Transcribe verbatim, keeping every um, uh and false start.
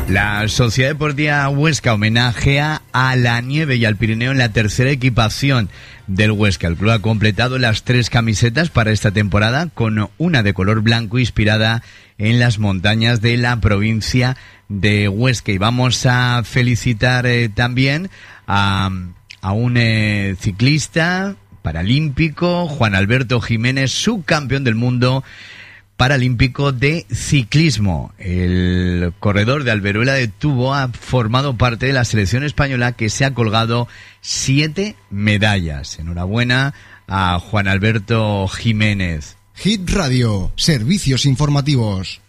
La Sociedad Deportiva Huesca homenajea a la nieve y al Pirineo en la tercera equipación del Huesca. El club ha completado las tres camisetas para esta temporada, con una de color blanco inspirada en las montañas de la provincia de Huesca. Y vamos a felicitar eh, también a, a un eh, ciclista paralímpico, Juan Alberto Jiménez, subcampeón del mundo paralímpico de ciclismo. El corredor de Alberuela de Tubo ha formado parte de la selección española, que se ha colgado siete medallas. Enhorabuena a Juan Alberto Jiménez. Hit Radio, servicios informativos.